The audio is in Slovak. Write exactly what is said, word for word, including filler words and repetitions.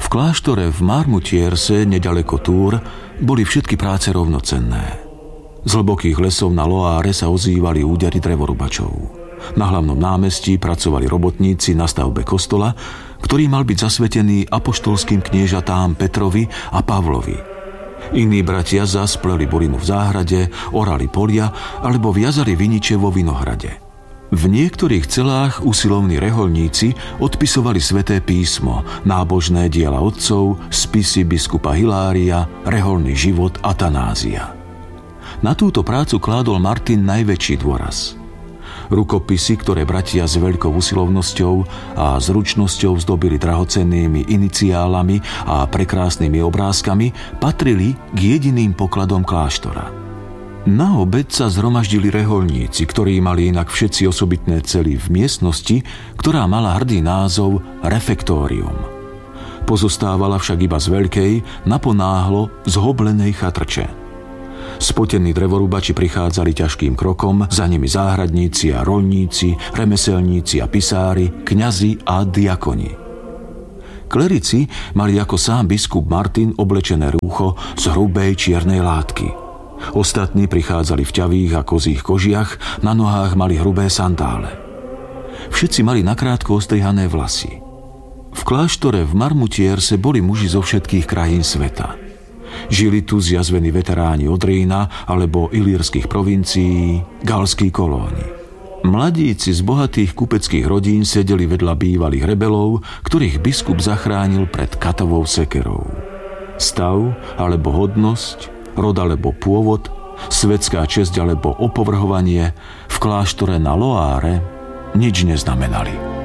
V kláštore v Marmutierse, nedaleko Túr, boli všetky práce rovnocenné. Z hlbokých lesov na Loáre sa ozývali údery drevorubačov. Na hlavnom námestí pracovali robotníci na stavbe kostola, ktorý mal byť zasvetený apoštolským kniežatám Petrovi a Pavlovi. Iní bratia zas pleli burinu v záhrade, orali polia alebo viazali viniče vo vinohrade. V niektorých celách usilovní rehoľníci odpisovali sväté písmo, nábožné diela otcov, spisy biskupa Hilária, rehoľný život Atanázia. Na túto prácu kládol Martin najväčší dôraz. Rukopisy, ktoré bratia s veľkou usilovnosťou a zručnosťou zdobili drahocennými iniciálami a prekrásnymi obrázkami, patrili k jediným pokladom kláštora. Na obed sa zhromaždili rehoľníci, ktorí mali inak všetci osobitné cely v miestnosti, ktorá mala hrdý názov refektórium. Pozostávala však iba z veľkej, naponáhlo zhoblenej chatrče. Spotení drevorubači prichádzali ťažkým krokom, za nimi záhradníci a roľníci, remeselníci a pisári, kňazi a diakoni. Klerici mali ako sám biskup Martin oblečené rúcho z hrubej čiernej látky. Ostatní prichádzali v ťavých a kozích kožiach, na nohách mali hrubé sandále. Všetci mali nakrátko ostrihané vlasy. V kláštore v Marmutierse boli muži zo všetkých krajín sveta. Žili tu zjazvení veteráni od Rína alebo ilírskych provincií, galských kolónií. Mladíci z bohatých kupeckých rodín sedeli vedľa bývalých rebelov, ktorých biskup zachránil pred katovou sekerou. Stav alebo hodnosť, rod alebo pôvod, svetská česť alebo opovrhovanie v kláštore na Loáre nič neznamenali.